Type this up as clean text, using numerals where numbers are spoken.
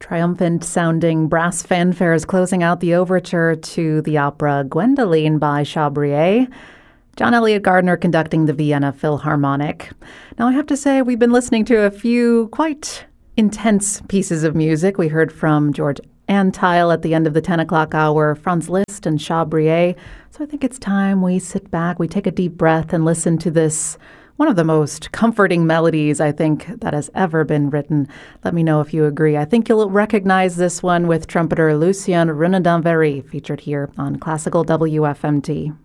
Triumphant sounding brass fanfares closing out the overture to the opera Gwendoline by Chabrier. John Elliott Gardner conducting the Vienna Philharmonic. Now I have to say we've been listening to a few quite intense pieces of music. We heard from George Antheil at the end of the 10 o'clock hour, Franz Liszt and Chabrier. So I think it's time we sit back, we take a deep breath and listen to this, one of the most comforting melodies I think that has ever been written. Let me know if you agree. I think you'll recognize this one with trumpeter Lucien Renaudenvary, featured here on Classical WFMT.